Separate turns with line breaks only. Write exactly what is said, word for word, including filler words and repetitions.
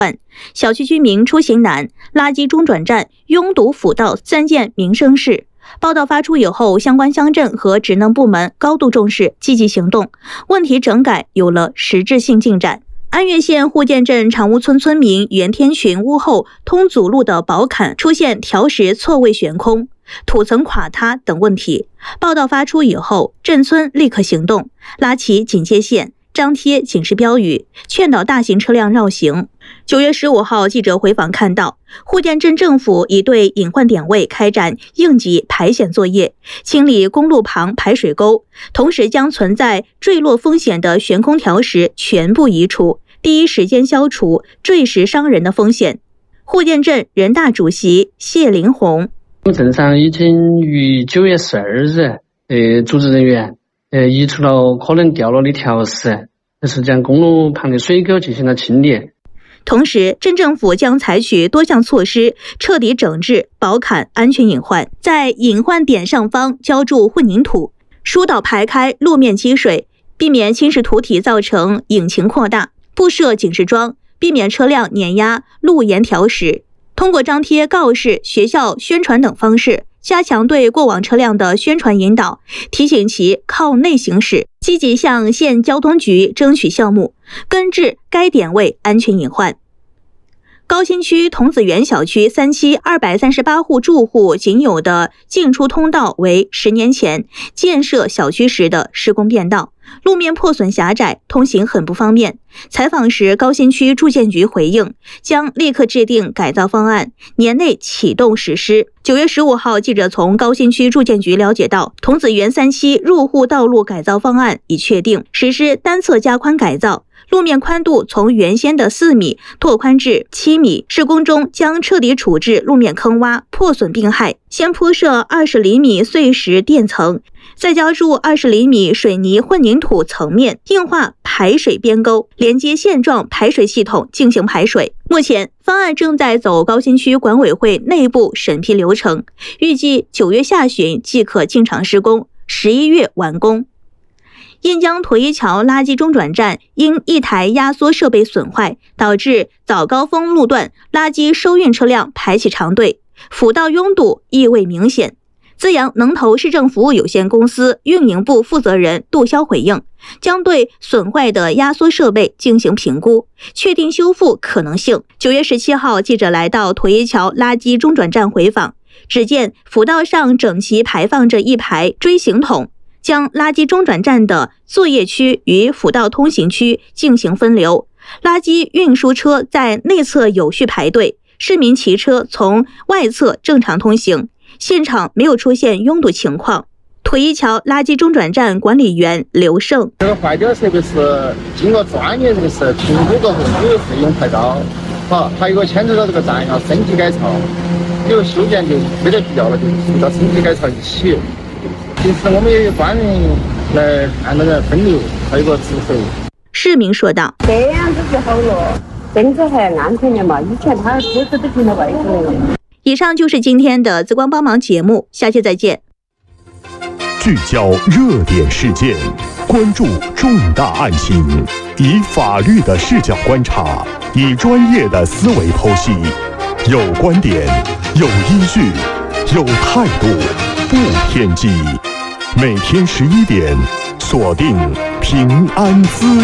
小区居民出行难，垃圾中转站拥堵辅道三件民生事。报道发出以后，相关乡镇和职能部门高度重视，积极行动，问题整改有了实质性进展。安岳县户建镇长屋村村民袁天群屋后通阻路的宝坎出现条石错位悬空、土层垮塌等问题。报道发出以后，镇村立刻行动，拉起警戒线，张贴警示标语，劝导大型车辆绕行。九月十五号，记者回访看到，户建镇政府已对隐患点位开展应急排险作业，清理公路旁排水沟，同时将存在坠落风险的悬空条石全部移除，第一时间消除坠石伤人的风险。户建镇人大主席谢林红：
镇上已经于九月十二日，呃，组织人员呃移除了可能掉落的条石，是将公路旁的水沟进行了清理。
同时，镇政府将采取多项措施，彻底整治宝坎安全隐患，在隐患点上方浇筑混凝土，疏导排开路面积水，避免侵蚀土体造成引擎扩大，布设警示桩，避免车辆碾压路沿条石。通过张贴告示、学校宣传等方式，加强对过往车辆的宣传引导，提醒其靠内行驶，积极向县交通局争取项目，根治该点位安全隐患。高新区桐梓园小区三期二百三十八户住户仅有的进出通道为十年前建设小区时的施工便道，路面破损狭窄，通行很不方便。采访时，高新区住建局回应，将立刻制定改造方案，年内启动实施。九月十五号，记者从高新区住建局了解到，桐梓园三期入户道路改造方案已确定，实施单侧加宽改造，路面宽度从原先的四米拓宽至七米。施工中将彻底处置路面坑洼、破损病害，先铺设二十厘米碎石垫层，再浇筑二十厘米水泥混凝土层面，硬化排水边沟，连接现状排水系统进行排水。目前方案正在走高新区管委会内部审批流程，预计九月下旬即可进场施工，十一月完工。燕江沱一桥垃圾中转站因一台压缩设备损坏，导致早高峰路段垃圾收运车辆排起长队，辅道拥堵意味明显。资阳能投市政服务有限公司运营部负责人杜潇回应，将对损坏的压缩设备进行评估，确定修复可能性。九月十七号，记者来到沱一桥垃圾中转站回访，只见辅道上整齐排放着一排锥形桶，将垃圾中转站的作业区与辅道通行区进行分流，垃圾运输车在内侧有序排队，市民骑车从外侧正常通行，现场没有出现拥堵情况。沱一桥垃圾中转站管理员刘胜：
这个坏掉的设备是经过专业人士评估过后，因为费用太高，好，还有个牵扯到这个站要升级改造，有个修建就没得必要了，就随着升级改造一起。平时我们也有专人来按那个分流，还有个值守。
市民说道：
这样子就好了，真的还安全点嘛，以前他车子都停到外头了。
以上就是今天的紫光帮忙节目，下期再见。
聚焦热点事件，关注重大案情，以法律的视角观察，以专业的思维剖析，有观点，有依据，有态度，不偏激。每天十一点，锁定平安资。